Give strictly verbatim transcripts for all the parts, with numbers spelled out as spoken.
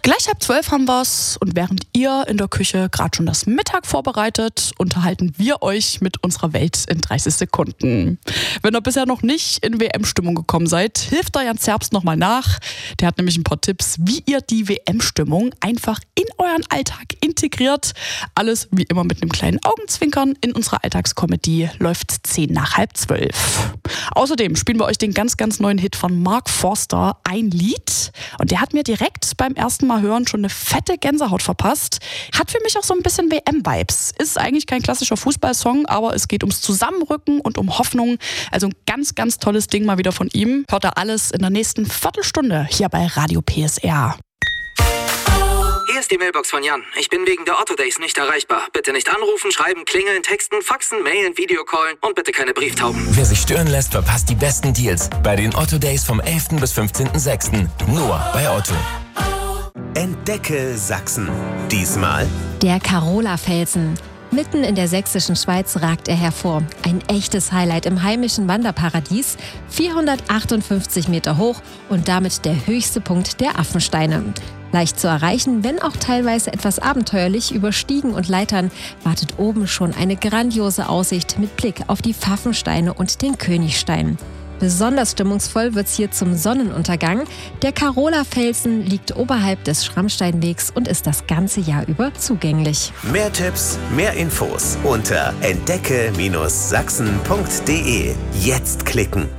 Gleich halb zwölf haben wir's und während ihr in der Küche gerade schon das Mittag vorbereitet, unterhalten wir euch mit unserer Welt in dreißig Sekunden. Wenn ihr bisher noch nicht in W M-Stimmung gekommen seid, hilft da Jan Zerbst nochmal nach. Der hat nämlich ein paar Tipps, wie ihr die W M-Stimmung einfach in euren Alltag integriert. Alles wie immer mit einem kleinen Augenzwinkern in unserer Alltagskomödie läuft zehn nach halb zwölf. Außerdem spielen wir euch den ganz, ganz neuen Hit von Mark Forster, Ein Lied. Und der hat mir direkt beim ersten Mal hören schon eine fette Gänsehaut verpasst. Hat für mich auch so ein bisschen W M-Vibes. Ist eigentlich kein klassischer Fußballsong, aber es geht ums Zusammenrücken und um Hoffnung. Also ein ganz, ganz tolles Ding mal wieder von ihm. Hört ihr alles in der nächsten Viertelstunde hier bei Radio P S R. Hier ist die Mailbox von Jan. Ich bin wegen der Otto Days nicht erreichbar. Bitte nicht anrufen, schreiben, klingeln, texten, faxen, mailen, Videocallen und bitte keine Brieftauben. Wer sich stören lässt, verpasst die besten Deals bei den Otto Days vom elften bis fünfzehnten sechsten Nur bei Otto. Entdecke Sachsen. Diesmal der Carola-Felsen. Mitten in der sächsischen Schweiz ragt er hervor. Ein echtes Highlight im heimischen Wanderparadies. vierhundertachtundfünfzig Meter hoch und damit der höchste Punkt der Affensteine. Leicht zu erreichen, wenn auch teilweise etwas abenteuerlich über Stiegen und Leitern, wartet oben schon eine grandiose Aussicht mit Blick auf die Pfaffensteine und den Königstein. Besonders stimmungsvoll wird's hier zum Sonnenuntergang. Der Carola-Felsen liegt oberhalb des Schrammsteinwegs und ist das ganze Jahr über zugänglich. mehr Tipps, mehr Infos unter entdecke Sachsen punkt de. Jetzt klicken.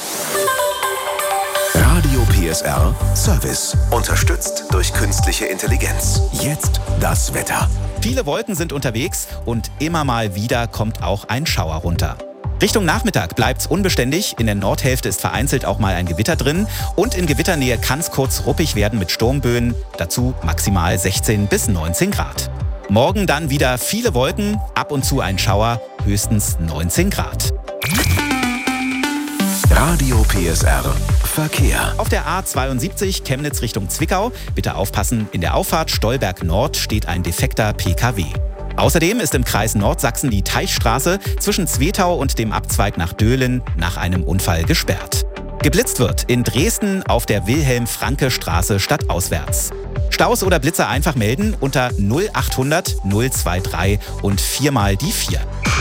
Radio P S R Service. Unterstützt durch künstliche Intelligenz. Jetzt das Wetter. Viele Wolken sind unterwegs und immer mal wieder kommt auch ein Schauer runter. Richtung Nachmittag bleibt's unbeständig, in der Nordhälfte ist vereinzelt auch mal ein Gewitter drin und in Gewitternähe kann's kurz ruppig werden mit Sturmböen, dazu maximal sechzehn bis neunzehn Grad. Morgen dann wieder viele Wolken, ab und zu ein Schauer, höchstens neunzehn Grad. Radio P S R Verkehr. Auf der A zweiundsiebzig Chemnitz Richtung Zwickau, bitte aufpassen, in der Auffahrt Stolberg Nord steht ein defekter P K W. Außerdem ist im Kreis Nordsachsen die Teichstraße zwischen Zwetau und dem Abzweig nach Döhlen nach einem Unfall gesperrt. Geblitzt wird in Dresden auf der Wilhelm-Franke-Straße stadtauswärts. Staus oder Blitzer einfach melden unter null achthundert null drei drei und viermal die vier.